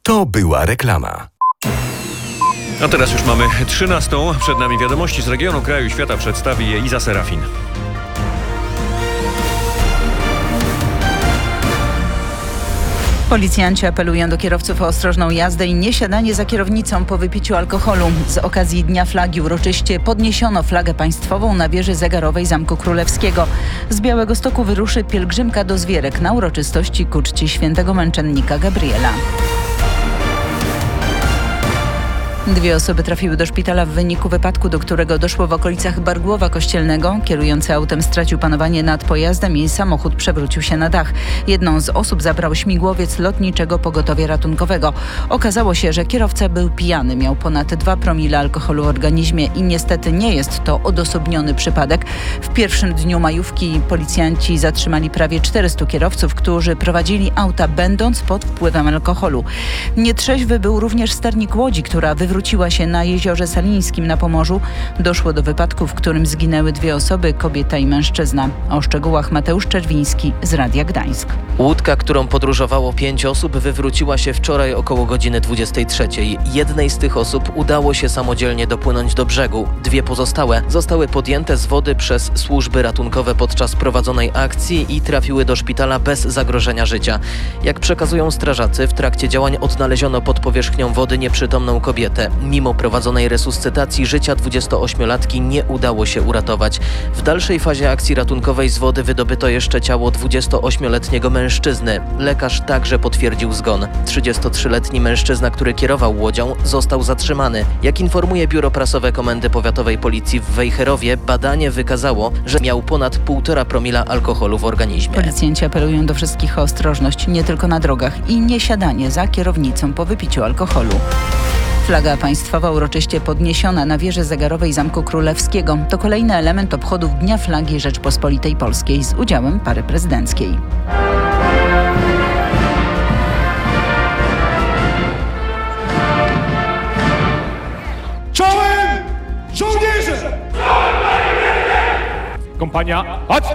To była reklama. A teraz już mamy 13. Przed nami wiadomości z regionu, kraju i świata. Przedstawi je Iza Serafin. Policjanci apelują do kierowców o ostrożną jazdę i niesiadanie za kierownicą po wypiciu alkoholu. Z okazji Dnia Flagi uroczyście podniesiono flagę państwową na wieży zegarowej Zamku Królewskiego. Z Białegostoku wyruszy pielgrzymka do Zwierek na uroczystości ku czci świętego męczennika Gabriela. 2 osoby trafiły do szpitala w wyniku wypadku, do którego doszło w okolicach Bargłowa Kościelnego. Kierujący autem stracił panowanie nad pojazdem i samochód przewrócił się na dach. Jedną z osób zabrał śmigłowiec lotniczego pogotowia ratunkowego. Okazało się, że kierowca był pijany, miał ponad 2 promile alkoholu w organizmie i niestety nie jest to odosobniony przypadek. W pierwszym dniu majówki policjanci zatrzymali prawie 400 kierowców, którzy prowadzili auta będąc pod wpływem alkoholu. Nietrzeźwy był również sternik łodzi, która wywróciła się na Jeziorze Salińskim na Pomorzu. Doszło do wypadku, w którym zginęły 2 osoby, kobieta i mężczyzna. O szczegółach Mateusz Czerwiński z Radia Gdańsk. Łódka, którą podróżowało 5 osób, wywróciła się wczoraj około godziny 23. Jednej z tych osób udało się samodzielnie dopłynąć do brzegu. 2 pozostałe zostały podjęte z wody przez służby ratunkowe podczas prowadzonej akcji i trafiły do szpitala bez zagrożenia życia. Jak przekazują strażacy, w trakcie działań odnaleziono pod powierzchnią wody nieprzytomną kobietę. Mimo prowadzonej resuscytacji życia 28-latki nie udało się uratować. W dalszej fazie akcji ratunkowej z wody wydobyto jeszcze ciało 28-letniego mężczyzny. Lekarz także potwierdził zgon. 33-letni mężczyzna, który kierował łodzią, został zatrzymany. Jak informuje Biuro Prasowe Komendy Powiatowej Policji w Wejherowie, badanie wykazało, że miał ponad 1,5 promila alkoholu w organizmie. Policjanci apelują do wszystkich o ostrożność, nie tylko na drogach i niesiadanie za kierownicą po wypiciu alkoholu. Flaga państwowa uroczyście podniesiona na wieży zegarowej Zamku Królewskiego to kolejny element obchodów Dnia Flagi Rzeczpospolitej Polskiej z udziałem pary prezydenckiej. Czołem żołnierze! Kompania,